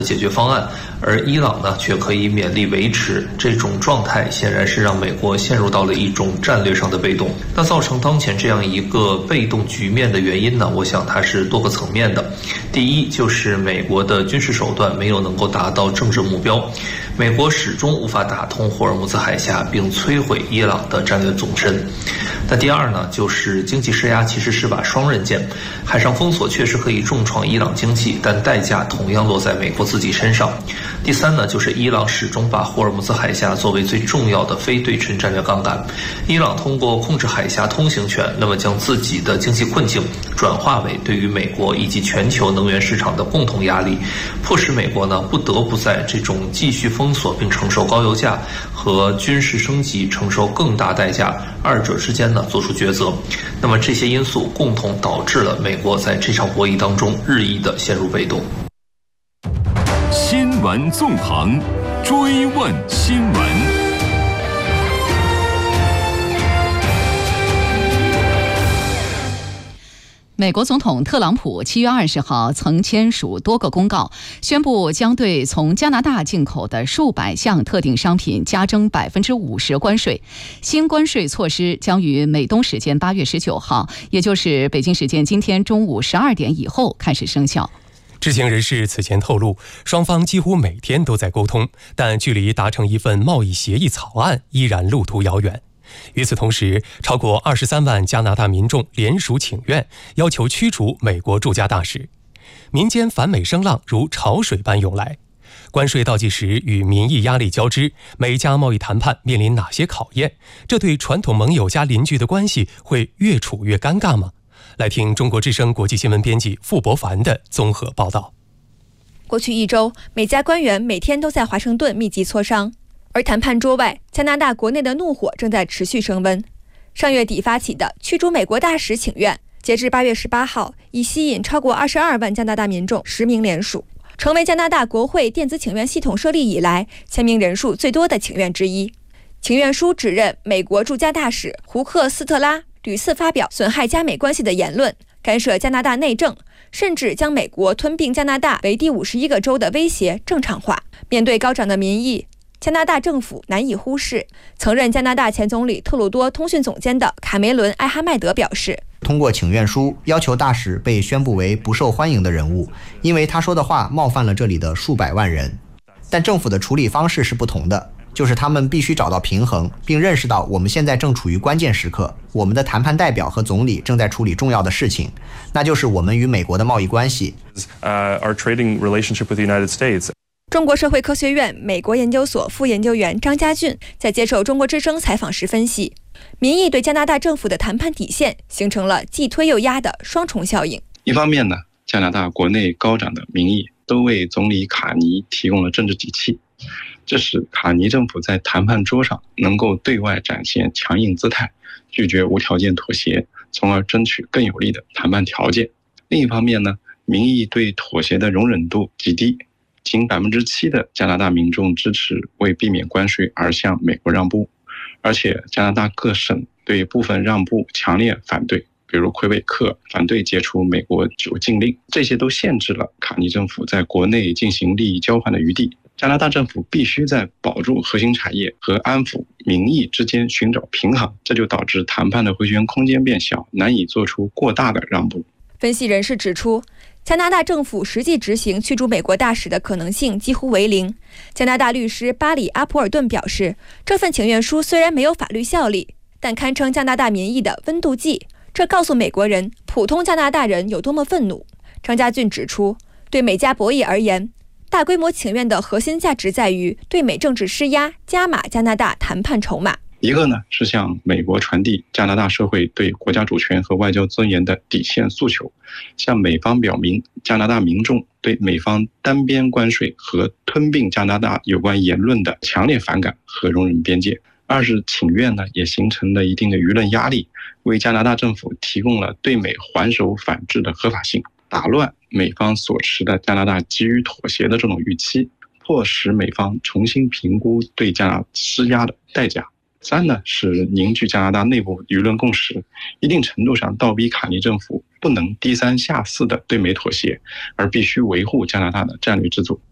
解决方案，而伊朗呢却可以勉力维持这种状态，显然是让美国陷入到了一种战略上的被动。那造成当前这样一个被动局面的原因呢，我想它是多个层面的。第一，就是美国的军事手段没有能够达到政治目标，美国始终无法打通霍尔木兹海峡并摧毁伊朗的战略纵深。那第二呢，就是经济施压其实是把双刃剑，海上封锁确实可以重创伊朗经济，但代价同样落在美国自己身上。第三呢，就是伊朗始终把霍尔木兹海峡作为最重要的非对称战略杠杆。伊朗通过控制海峡通行权，那么将自己的经济困境转化为对于美国以及全球能源市场的共同压力，迫使美国呢不得不在这种继续封锁并承受高油价和军事升级承受更大代价二者之间呢做出抉择。那么这些因素共同导致了美国在这场博弈当中日益的陷入被动。 新闻纵横，追问新闻。 美国总统特朗普7月20号曾签署多个公告，宣布将对从加拿大进口的数百项特定商品加征50%关税。新关税措施将于美东时间8月19号，也就是北京时间今天中午12点以后开始生效。 知情人士此前透露，双方几乎每天都在沟通，但距离达成一份贸易协议草案依然路途遥远。与此同时，超过23万加拿大民众联署请愿，要求驱逐美国驻加大使。民间反美声浪如潮水般涌来。关税倒计时与民意压力交织，美加贸易谈判面临哪些考验？这对传统盟友加邻居的关系会越处越尴尬吗？来听中国之声国际新闻编辑傅博凡的综合报道。 过去一周，美加官员每天都在华盛顿密集磋商。而谈判桌外，加拿大国内的怒火正在持续升温。上月底发起的驱逐美国大使请愿，截至8月18号，已吸引超过22万加拿大民众实名联署，成为加拿大国会电子请愿系统设立以来签名人数最多的请愿之一。请愿书指认美国驻加大使胡克斯特拉屡次发表损害加美关系的言论，干涉加拿大内政，甚至将美国吞并加拿大为第51个州的威胁正常化。面对高涨的民意，加拿大政府难以忽视。曾任加拿大前总理特鲁多通讯总监的卡梅伦·埃哈迈德表示， 通过请愿书要求大使被宣布为不受欢迎的人物，因为他说的话冒犯了这里的数百万人。但政府的处理方式是不同的，就是他们必须找到平衡，并认识到我们现在正处于关键时刻，我们的谈判代表和总理正在处理重要的事情，那就是我们与美国的贸易关系。 Our trading relationship with the United States。 中国社会科学院美国研究所副研究员张家俊在接受中国之声采访时分析，民意对加拿大政府的谈判底线形成了既推又压的双重效应。 一方面呢，加拿大国内高涨的民意都为总理卡尼提供了政治底气，这使卡尼政府在谈判桌上能够对外展现强硬姿态，拒绝无条件妥协，从而争取更有利的谈判条件。另一方面呢，民意对妥协的容忍度极低，仅7%的加拿大民众支持为避免关税而向美国让步，而且加拿大各省对部分让步强烈反对，比如魁北克反对解除美国酒禁令，这些都限制了卡尼政府在国内进行利益交换的余地。加拿大政府必须在保住核心产业和安抚民意之间寻找平衡，这就导致谈判的回旋空间变小，难以做出过大的让步。 分析人士指出，加拿大政府实际执行驱逐美国大使的可能性几乎为零。加拿大律师巴里·阿普尔顿表示，这份请愿书虽然没有法律效力，但堪称加拿大民意的温度计，这告诉美国人普通加拿大人有多么愤怒。张家俊指出，对美加博弈而言，大规模请愿的核心价值在于对美政治施压，加码加拿大谈判筹码。 一个呢是向美国传递加拿大社会对国家主权和外交尊严的底线诉求，向美方表明加拿大民众对美方单边关税和吞并加拿大有关言论的强烈反感和容忍边界。二是请愿呢也形成了一定的舆论压力，为加拿大政府提供了对美还手反制的合法性，打乱美方所持的加拿大急于妥协的这种预期，迫使美方重新评估对加拿大施压的代价。三呢是凝聚加拿大内部舆论共识，一定程度上倒逼卡尼政府不能低三下四的对美妥协，而必须维护加拿大的战略自主。